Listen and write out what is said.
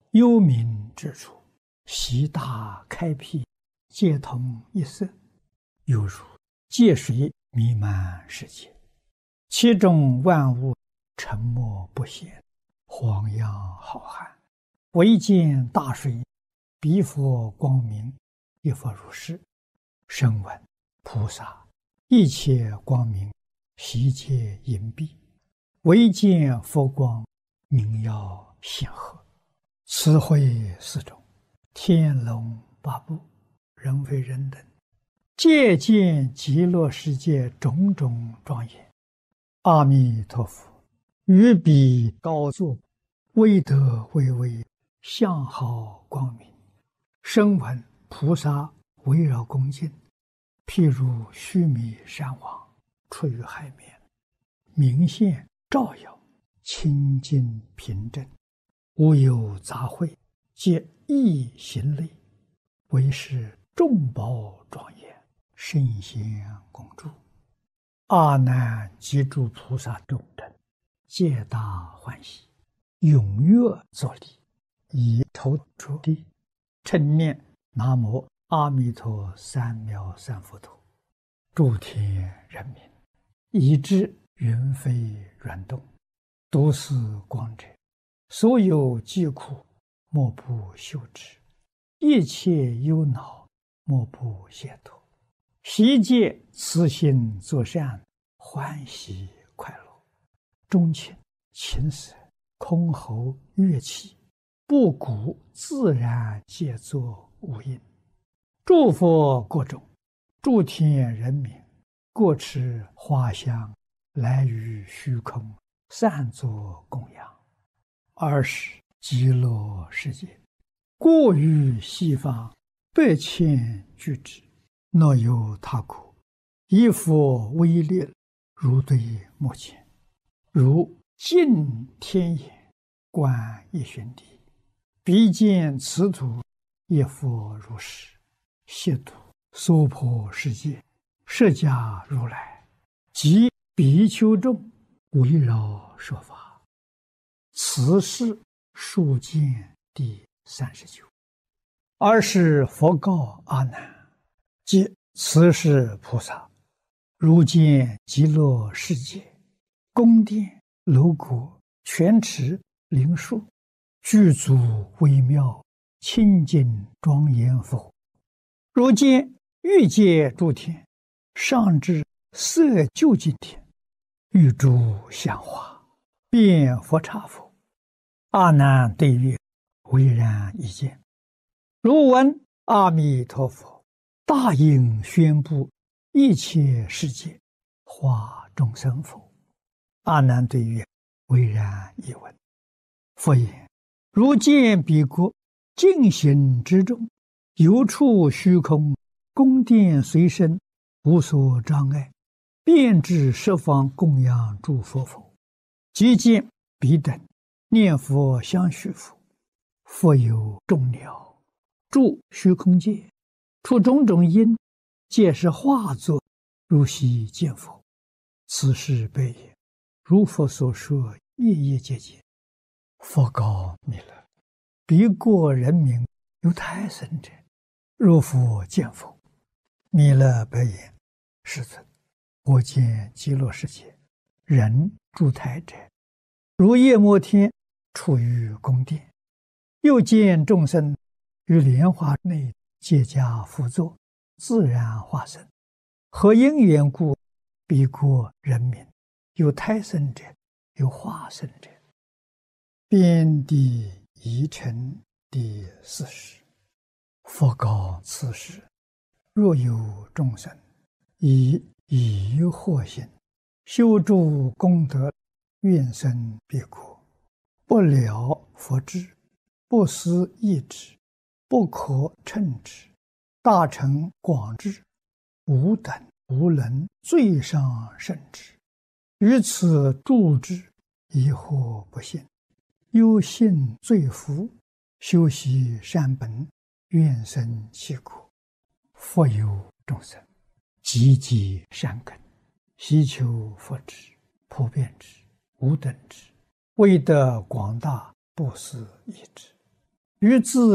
幽冥之处，习大开辟，皆同一色，犹如界水弥漫世界，其中万物沉默不显，荒洋浩瀚。唯见大水，彼佛光明，一佛如是。声闻菩萨，一切光明，悉皆隐蔽，唯见佛光，明耀显赫。慈慧四种，天龙八部，人非人等，皆见极乐世界种种庄严。阿弥陀佛于彼高坐，威德巍巍，相好光明。声闻菩萨围绕恭敬，譬如须弥山王出于海面，明现照耀，清净平正，无有杂秽，皆一行类，为是众宝庄严，圣贤共住。阿难及诸菩萨众等，皆大欢喜，踊跃作礼，以头着地，称念南无阿弥陀三藐三佛陀。诸天人民，以至云飞软动，都是光者，所有疾苦，莫不休止；一切忧恼，莫不解脱。悉皆慈心作善，欢喜快乐。钟磬、琴瑟、箜篌、乐器，布谷自然皆作无应。诸佛国中，诸天人民，各持花香，来于虚空，散作供养。尔时极乐世界，过于西方8,000俱胝，若有他国，以佛威力，如对目前，如镜天眼，观一旬地，彼见此土，一佛如是，悉土娑婆世界，释迦如来及比丘众，围绕说法。此是数见第39。尔时佛告阿难：即此是菩萨，如见极乐世界，宫殿、楼阁、泉池、灵树，具足微妙，清净庄严佛。如见欲界诸天，上至色究竟天，欲诸香花，遍佛刹佛。阿难对曰：唯然一见。如闻阿弥陀佛大应宣布一切世界，化众生否？阿难对曰：唯然一闻。佛言：如见彼国净行之中，有处虚空，宫殿随身，无所障碍，遍至十方供养诸佛否？即见彼等念佛相续佛，佛有众鸟住虚空界，出种种因，皆是化作，如昔见佛。此事悲也。如佛所说，夜夜皆见。佛告弥勒：彼国人民有胎生者，如复见佛。弥勒白言：世尊，我见极乐世界人住胎者，如夜摩天处于宫殿，又见众生于莲花内皆加辅佐，自然化身。何因缘故？彼国人民有胎生者，有化身者。遍地遗尘第40。佛告此时：若有众生以疑惑心，修诸功德，愿生彼国，不了佛智，不思议之，不可称之，大乘广智，无等无能，最上甚至。于此住之，疑惑不信，忧信罪福，修习善本，愿生其国。佛有众生，积极善根，希求佛智，普遍之，无等之，为得广大，不思议之。 于自